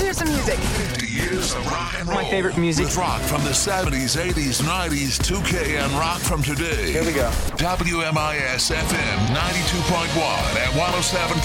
hear some music. 50 years of rock and roll. My favorite music. With rock from the 70s, 80s, 90s, 2K, and rock from today. Here we go. WMIS FM 92.1 and 107.9